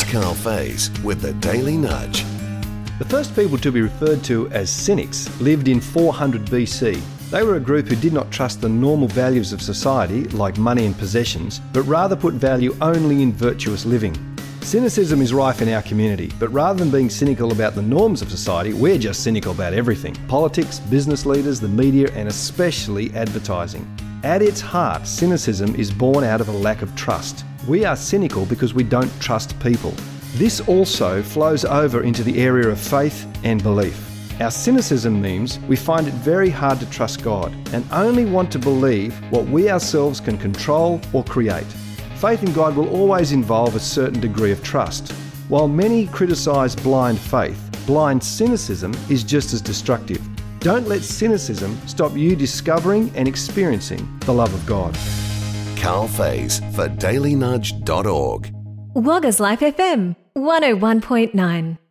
Carl Faze with the Daily Nudge. The first people to be referred to as cynics lived in 400 BC. They were a group who did not trust the normal values of society, like money and possessions, but rather put value only in virtuous living. Cynicism is rife in our community, but rather than being cynical about the norms of society, we're just cynical about everything. Politics, business leaders, the media, and especially advertising. At its heart, cynicism is born out of a lack of trust. We are cynical because we don't trust people. This also flows over into the area of faith and belief. Our cynicism means we find it very hard to trust God and only want to believe what we ourselves can control or create. Faith in God will always involve a certain degree of trust. While many criticise blind faith, blind cynicism is just as destructive. Don't let cynicism stop you discovering and experiencing the love of God. Carl Faze for dailynudge.org. Wagga's Life FM 101.9.